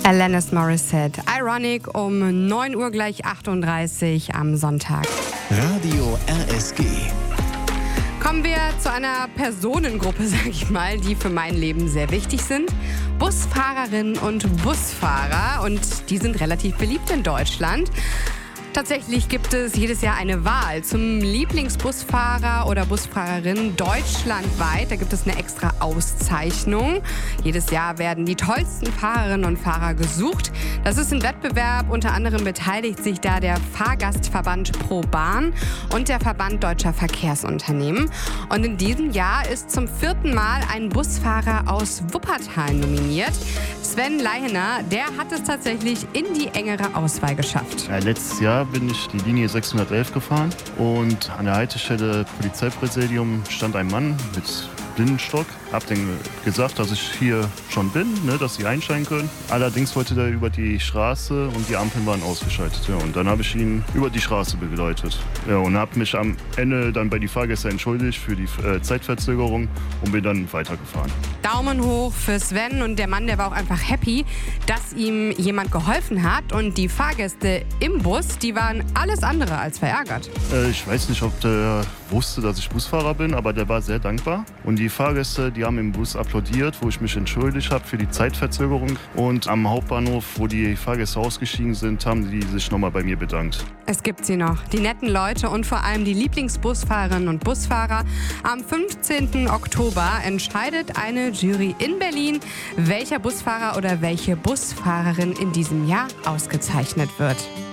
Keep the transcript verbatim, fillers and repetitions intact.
Alanis Morissette. Ironic um neun Uhr gleich achtunddreißig am Sonntag. Radio R S G. Kommen wir zu einer Personengruppe, sag ich mal, die für mein Leben sehr wichtig sind. Busfahrerinnen und Busfahrer. Und die sind relativ beliebt in Deutschland. Tatsächlich gibt es jedes Jahr eine Wahl zum Lieblingsbusfahrer oder Busfahrerin deutschlandweit. Da gibt es eine extra Auszeichnung. Jedes Jahr werden die tollsten Fahrerinnen und Fahrer gesucht. Das ist ein Wettbewerb. Unter anderem beteiligt sich da der Fahrgastverband ProBahn und der Verband Deutscher Verkehrsunternehmen. Und in diesem Jahr ist zum vierten Mal ein Busfahrer aus Wuppertal nominiert. Sven Leihener, der hat es tatsächlich in die engere Auswahl geschafft. Ja, letztes Jahr bin ich die Linie sechshundertelf gefahren und an der Haltestelle Polizeipräsidium stand ein Mann mit Blindenstock. Hab denen gesagt, dass ich hier schon bin, ne, dass sie einsteigen können. Allerdings wollte der über die Straße und die Ampeln waren ausgeschaltet. Ja, und dann habe ich ihn über die Straße begleitet. Ja, und habe mich am Ende dann bei die Fahrgäste entschuldigt für die äh, Zeitverzögerung und bin dann weitergefahren. Daumen hoch für Sven, und der Mann, der war auch einfach happy, dass ihm jemand geholfen hat, und die Fahrgäste im Bus, die waren alles andere als verärgert. Äh, ich weiß nicht, ob der wusste, dass ich Busfahrer bin, aber der war sehr dankbar. Und die Fahrgäste, die haben im Bus applaudiert, wo ich mich entschuldigt habe für die Zeitverzögerung. Und am Hauptbahnhof, wo die Fahrgäste ausgestiegen sind, haben die sich nochmal bei mir bedankt. Es gibt sie noch, die netten Leute und vor allem die Lieblingsbusfahrerinnen und Busfahrer. Am fünfzehnten Oktober entscheidet eine Jury in Berlin, welcher Busfahrer oder welche Busfahrerin in diesem Jahr ausgezeichnet wird.